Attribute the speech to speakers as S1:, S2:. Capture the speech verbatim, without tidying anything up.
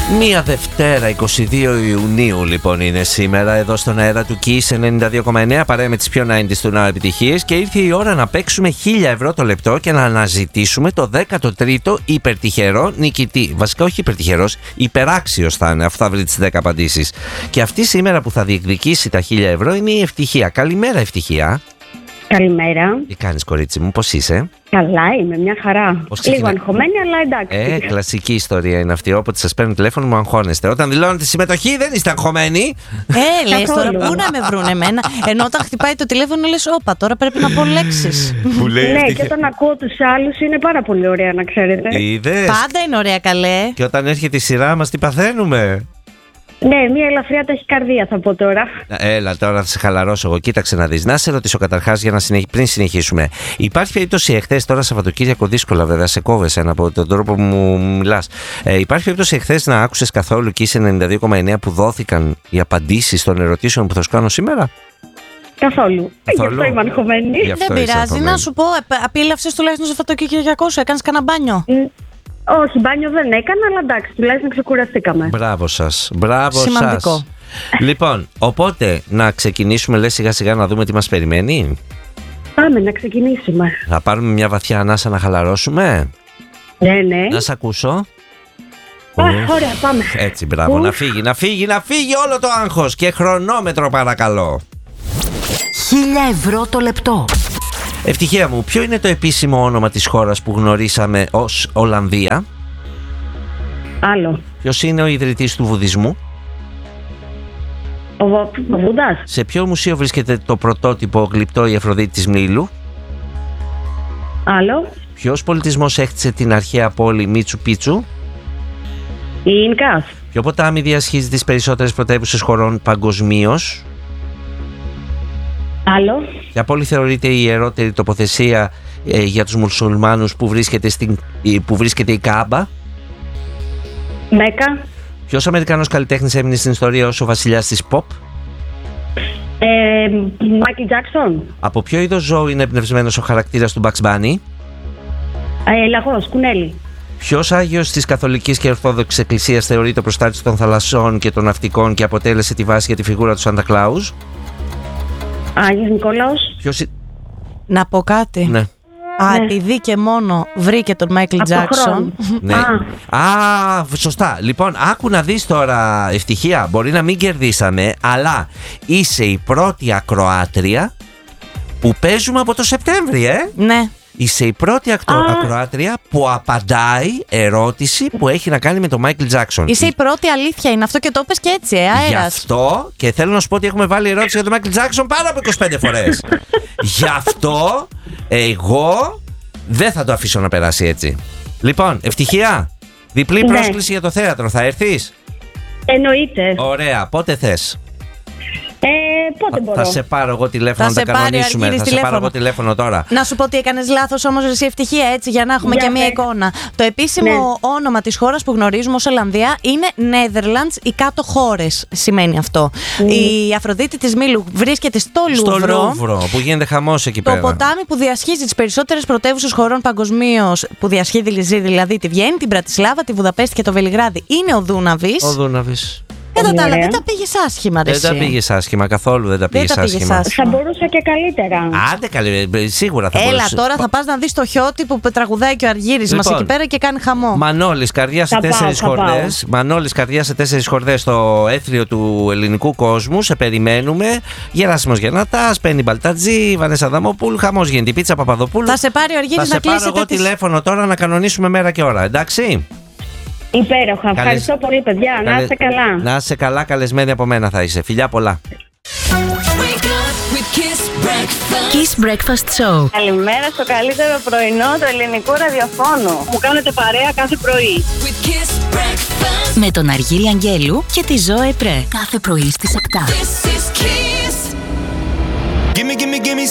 S1: Μία Δευτέρα, είκοσι δύο Ιουνίου λοιπόν είναι σήμερα εδώ στον αέρα του Kiss ενενήντα δύο κόμμα εννέα, παρέα με τις πιο ενενήντα του Now επιτυχίες, και ήρθε η ώρα να παίξουμε χίλια ευρώ το λεπτό και να αναζητήσουμε το δέκατο τρίτο υπερτυχερό νικητή. Βασικά όχι υπερτυχερός, υπεράξιος θα είναι, αφού θα βρει τις δέκα απαντήσεις. Και αυτή σήμερα που θα διεκδικήσει τα χίλια ευρώ είναι η Ευτυχία. Καλημέρα, Ευτυχία.
S2: Καλημέρα.
S1: Τι κάνεις, κορίτσι μου, πώς είσαι?
S2: Καλά είμαι, μια χαρά. Λίγο αγχωμένη, αλλά εντάξει.
S1: Ε, κλασική ιστορία είναι αυτή. Όποτε σας παίρνουν τηλέφωνο μου αγχώνεστε. Όταν δηλώνετε συμμετοχή δεν είστε αγχωμένοι.
S3: Ε, λες τώρα, πού να με βρουν εμένα. Ενώ όταν χτυπάει το τηλέφωνο λες, όπα, τώρα πρέπει να πω λέξεις.
S2: Ναι, και όταν ακούω τους άλλους είναι πάρα πολύ ωραία, να ξέρετε.
S1: Είδες?
S3: Πάντα είναι ωραία, καλέ.
S1: Και όταν έρχεται η σειρά μας, τι παθαίνουμε?
S2: Ναι, μια ελαφριά ταχυκαρδία θα πω τώρα.
S1: Έλα, τώρα θα σε χαλαρώσω εγώ. Κοίταξε να δεις. Να σε ρωτήσω καταρχάς για να συνεχ... πριν συνεχίσουμε. Υπάρχει περίπτωση εχθές, τώρα Σαββατοκύριακο, δύσκολα βέβαια, σε κόβεσαι από τον τρόπο που μου μιλάς. Ε, υπάρχει περίπτωση εχθές να άκουσες καθόλου Kiss ενενήντα δύο κόμμα εννέα που δόθηκαν οι απαντήσεις των ερωτήσεων που θα σου κάνω σήμερα?
S2: Καθόλου. Γι' αυτό είμαι αγχωμένη.
S3: Δεν πειράζει, να σου πω, απίλαυσες τουλάχιστον στο Σαββατοκύριακο σου, έκανες κανένα μπάνιο?
S2: Όχι, μπάνιο δεν έκανα, αλλά εντάξει, τουλάχιστον ξεκουραστήκαμε.
S1: Μπράβο σας, μπράβο
S3: Σημαντικό.
S1: σας. Λοιπόν, οπότε να ξεκινήσουμε, λες, σιγά σιγά να δούμε τι μας περιμένει.
S2: Πάμε να ξεκινήσουμε.
S1: Θα πάρουμε μια βαθιά ανάσα να χαλαρώσουμε.
S2: Ναι, ναι.
S1: Να σ' ακούσω.
S2: Α, ωραία, πάμε.
S1: Έτσι, μπράβο,
S2: Ουφ.
S1: να φύγει, να φύγει, να φύγει όλο το άγχος. Και χρονόμετρο παρακαλώ.
S4: Χίλια ευρώ το λεπτό.
S1: Ευτυχία μου, ποιο είναι το επίσημο όνομα της χώρας που γνωρίσαμε ως Ολλανδία?
S2: Άλλο.
S1: Ποιος είναι ο ιδρυτής του βουδισμού?
S2: Ο, Βο- ο Βουδάς.
S1: Σε ποιο μουσείο βρίσκεται το πρωτότυπο γλυπτό η Αφροδίτη της Μήλου?
S2: Άλλο.
S1: Ποιος πολιτισμός έκτισε την αρχαία πόλη Μίτσου Πίτσου?
S2: Η Ινκάς.
S1: Ποιο ποτάμι διασχίζει τις περισσότερες πρωτεύουσες χωρών παγκοσμίως?
S2: Άλλο.
S1: Ποια πόλη θεωρείται η ιερότερη τοποθεσία ε, για τους μουσουλμάνους που βρίσκεται, στην, ε, που βρίσκεται η Κάμπα?
S2: Μέκα.
S1: Ποιος Αμερικανός καλλιτέχνης έμεινε στην ιστορία ως ο βασιλιάς της pop?
S2: Ε, Μάικλ Τζάκσον.
S1: Από ποιο είδος ζώου είναι εμπνευσμένος ο χαρακτήρας του Bugs Bunny?
S2: Ε, Λαγός, κουνέλι.
S1: Ποιος Άγιος της Καθολικής και Ορθόδοξης Εκκλησίας θεωρείται προστάτης των θαλασσών και των ναυτικών και αποτέλεσε τη βάση για τη φιγούρα του Σάντα Κλάους?
S2: Άγιος Νικόλαος.
S1: Ποιος...
S3: Να πω κάτι.
S1: Ναι.
S3: Α,
S2: Ναι.
S3: επειδή και μόνο βρήκε τον Μάικλ
S2: Από το
S3: Τζάκσον.
S2: χρόνο.
S1: Ναι.
S2: Α.
S1: Α, σωστά. Λοιπόν, άκου να δεις τώρα, Ευτυχία. Μπορεί να μην κερδίσαμε, αλλά είσαι η πρώτη ακροάτρια που παίζουμε από το Σεπτέμβρη, ε.
S3: Ναι.
S1: Είσαι η πρώτη ακτρο...
S2: Α.
S1: ακροάτρια που απαντάει ερώτηση που έχει να κάνει με τον Μάικλ Τζάκσον.
S3: Είσαι η πρώτη, αλήθεια είναι αυτό, και το είπες και έτσι, ε,
S1: Γι'
S3: αέρας.
S1: αυτό, και θέλω να σου πω ότι έχουμε βάλει ερώτηση για τον Μάικλ Τζάκσον πάνω από είκοσι πέντε φορές. Γι' αυτό εγώ δεν θα το αφήσω να περάσει έτσι. Λοιπόν, Ευτυχία, διπλή
S2: Ναι.
S1: πρόσκληση για το θέατρο. Θα έρθεις?
S2: Εννοείται.
S1: Ωραία, πότε θες?
S2: Ε, πότε μπορώ.
S1: Θα σε πάρω εγώ τηλέφωνο
S3: Θα
S1: να
S3: σε
S1: τα
S3: πάρει ο
S1: κανονίσουμε. Θα
S3: Αργύρης
S1: σε πάρω
S3: τηλέφωνο.
S1: εγώ τηλέφωνο τώρα.
S3: Να σου πω ότι έκανες λάθος όμως, εσύ, Ευτυχία, έτσι, για να έχουμε
S2: Για
S3: και μία
S2: πες.
S3: εικόνα. Το επίσημο
S2: Ναι.
S3: όνομα της χώρας που γνωρίζουμε ως Ολλανδία είναι Netherlands, οι κάτω χώρες σημαίνει αυτό. Η Αφροδίτη της Μήλου βρίσκεται στο
S1: Στο
S3: Λούβρο.
S1: Λούβρο, που γίνεται χαμός εκεί
S3: Το
S1: πέρα.
S3: ποτάμι που διασχίζει τις περισσότερες πρωτεύουσες χωρών παγκοσμίως, που διασχίζει δηλαδή τη Βιέννη, την Πρατισλάβα, τη Βουδαπέστη και το Βελιγράδι, είναι ο Δούναβης.
S1: Ο Δούναβης.
S3: Κατά τα άλλα,
S2: Ωραία.
S3: δεν τα πήγες άσχημα, ρε
S1: Δεν τα
S3: εσύ.
S1: πήγες άσχημα, καθόλου δεν τα
S3: Δεν
S1: πήγες
S3: τα πήγες
S1: άσχημα.
S3: άσχημα.
S2: Θα μπορούσα και καλύτερα.
S1: Άντε καλή, ε, σίγουρα θα
S3: Έλα
S1: μπορούσε.
S3: τώρα θα πας να δεις το χιώτη που τραγουδάει και ο Αργύρης μας
S1: Λοιπόν,
S3: εκεί πέρα και κάνει χαμό.
S1: Μανώλης, καρδιά σε
S2: Θα πάω,
S1: τέσσερις
S2: θα πάω.
S1: χορδές. Μανώλης, καρδιά σε τέσσερις χορδές στο έθριο του ελληνικού κόσμου. Σε περιμένουμε. Γεράσιμος Γεννατάς, Πέννη Μπαλτατζή, Βανέσα Δαμοπούλου. Χαμός γίνεται. Η Πίτσα Παπαδοπούλου.
S3: Θα σε πάρει ο
S1: Θα
S3: Αργύρης
S1: σε
S3: να
S1: πάρω
S3: κλείσετε
S1: εγώ
S3: τις...
S1: τηλέφωνο τώρα να κανονίσουμε μέρα και ώρα. Εντάξει.
S2: Υπέροχα. Ευχαριστώ πολύ, παιδιά. Να είστε καλά.
S1: Να είσαι καλά, καλεσμένη από μένα θα είσαι. Φιλιά πολλά.
S4: Kiss Breakfast Show.
S5: Καλημέρα στο καλύτερο πρωινό του ελληνικού ραδιοφώνου. Μου κάνετε παρέα κάθε πρωί.
S4: Με τον Αργύρη Αγγέλου και τη Ζωέ Πρέ. Κάθε πρωί στις επτά.